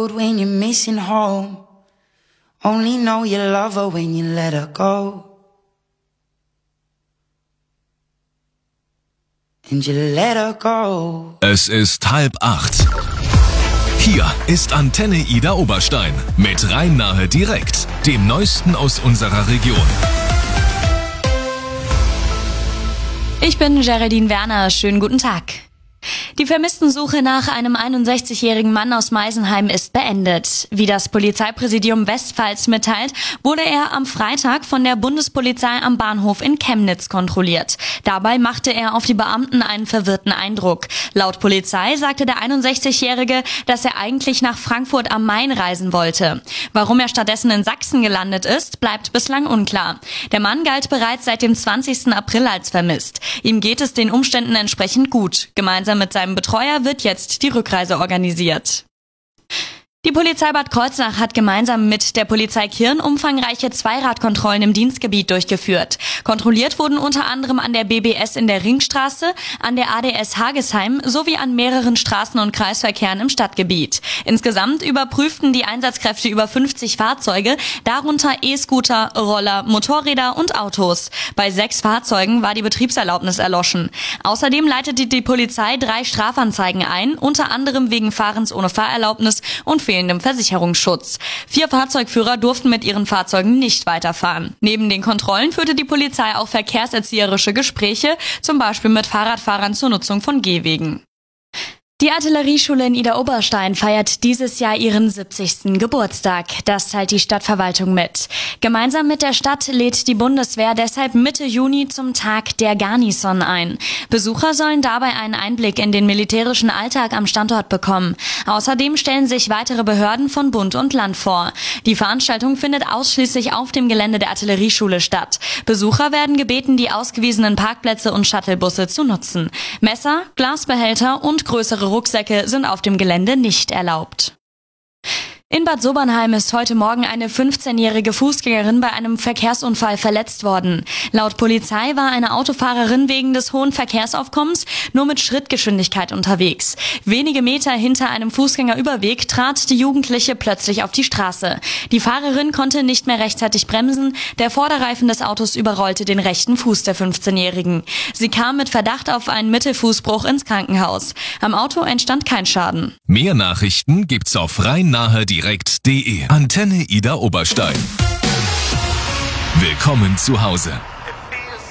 road when you're missing home. Only know you love her when you let her go. And you let her go. Es ist 7:30. Hier ist Antenne Ida Oberstein mit Rhein-Nahe direkt, dem Neuesten aus unserer Region. Ich bin Geraldine Werner, schönen guten Tag. Die Vermisstensuche nach einem 61-jährigen Mann aus Meisenheim ist beendet. Wie das Polizeipräsidium Westpfalz mitteilt, wurde er am Freitag von der Bundespolizei am Bahnhof in Chemnitz kontrolliert. Dabei machte er auf die Beamten einen verwirrten Eindruck. Laut Polizei sagte der 61-Jährige, dass er eigentlich nach Frankfurt am Main reisen wollte. Warum er stattdessen in Sachsen gelandet ist, bleibt bislang unklar. Der Mann galt bereits seit dem 20. April als vermisst. Ihm geht es den Umständen entsprechend gut. Gemeinsam mit seinem Betreuer wird jetzt die Rückreise organisiert. Die Polizei Bad Kreuznach hat gemeinsam mit der Polizei Kirn umfangreiche Zweiradkontrollen im Dienstgebiet durchgeführt. Kontrolliert wurden unter anderem an der BBS in der Ringstraße, an der ADS Hagesheim sowie an mehreren Straßen- und Kreisverkehren im Stadtgebiet. Insgesamt überprüften die Einsatzkräfte über 50 Fahrzeuge, darunter E-Scooter, Roller, Motorräder und Autos. Bei 6 Fahrzeugen war die Betriebserlaubnis erloschen. Außerdem leitete die Polizei 3 Strafanzeigen ein, unter anderem wegen Fahrens ohne Fahrerlaubnis und fehlendem Versicherungsschutz. 4 Fahrzeugführer durften mit ihren Fahrzeugen nicht weiterfahren. Neben den Kontrollen führte die Polizei auch verkehrserzieherische Gespräche, zum Beispiel mit Fahrradfahrern zur Nutzung von Gehwegen. Die Artillerieschule in Ida Oberstein feiert dieses Jahr ihren 70. Geburtstag. Das teilt die Stadtverwaltung mit. Gemeinsam mit der Stadt lädt die Bundeswehr deshalb Mitte Juni zum Tag der Garnison ein. Besucher sollen dabei einen Einblick in den militärischen Alltag am Standort bekommen. Außerdem stellen sich weitere Behörden von Bund und Land vor. Die Veranstaltung findet ausschließlich auf dem Gelände der Artillerieschule statt. Besucher werden gebeten, die ausgewiesenen Parkplätze und Shuttlebusse zu nutzen. Messer, Glasbehälter und größere Rucksäcke sind auf dem Gelände nicht erlaubt. In Bad Sobernheim ist heute Morgen eine 15-jährige Fußgängerin bei einem Verkehrsunfall verletzt worden. Laut Polizei war eine Autofahrerin wegen des hohen Verkehrsaufkommens nur mit Schrittgeschwindigkeit unterwegs. Wenige Meter hinter einem Fußgängerüberweg trat die Jugendliche plötzlich auf die Straße. Die Fahrerin konnte nicht mehr rechtzeitig bremsen. Der Vorderreifen des Autos überrollte den rechten Fuß der 15-Jährigen. Sie kam mit Verdacht auf einen Mittelfußbruch ins Krankenhaus. Am Auto entstand kein Schaden. Mehr Nachrichten gibt's auf Rhein-Nahe direkt.de. Antenne Ida Oberstein. Willkommen zu Hause.